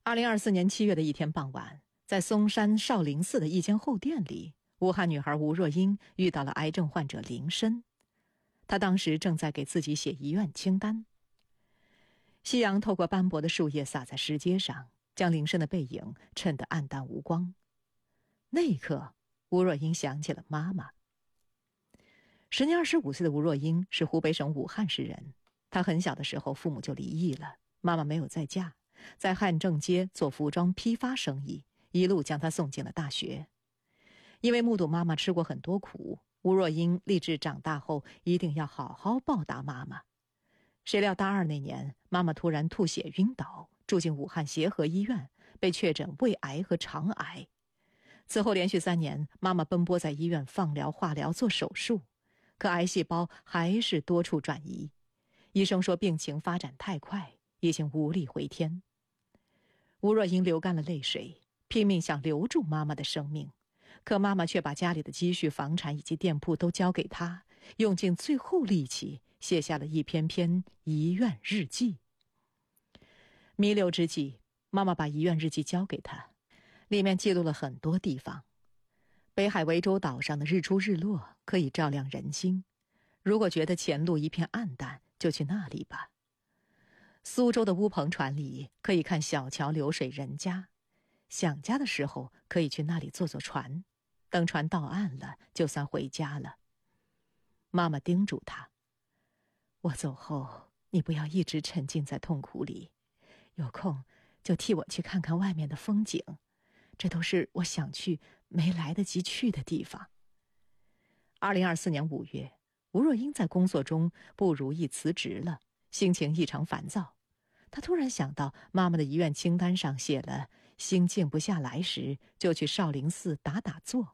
2024年7月的一天傍晚，在嵩山少林寺的一间后殿里，武汉女孩吴若英遇到了癌症患者林深。她当时正在给自己写遗愿清单。夕阳透过斑驳的树叶洒在石阶上，将林深的背影衬得暗淡无光。那一刻，吴若英想起了妈妈。时年25岁的吴若英是湖北省武汉市人。她很小的时候父母就离异了，妈妈没有再嫁，在汉正街做服装批发生意，一路将她送进了大学。因为目睹妈妈吃过很多苦，吴若英立志长大后一定要好好报答妈妈。谁料大二那年，妈妈突然吐血晕倒，住进武汉协和医院，被确诊胃癌和肠癌。此后连续3年，妈妈奔波在医院放疗、化疗、做手术，可癌细胞还是多处转移。医生说病情发展太快，已经无力回天。吴若英流干了泪水，拼命想留住妈妈的生命，可妈妈却把家里的积蓄、房产以及店铺都交给她，用尽最后力气写下了一篇篇遗愿日记。弥留之际，妈妈把遗愿日记交给她，里面记录了很多地方。北海涠洲岛上的日出日落可以照亮人心，如果觉得前路一片暗淡，就去那里吧。苏州的乌篷船里可以看小桥流水人家，想家的时候可以去那里坐坐船，等船到岸了，就算回家了。妈妈叮嘱她，我走后，你不要一直沉浸在痛苦里，有空就替我去看看外面的风景，这都是我想去没来得及去的地方。2024年5月，吴若英在工作中不如意辞职了，心情异常烦躁。她突然想到妈妈的遗愿清单上写了心静不下来时就去少林寺打打坐。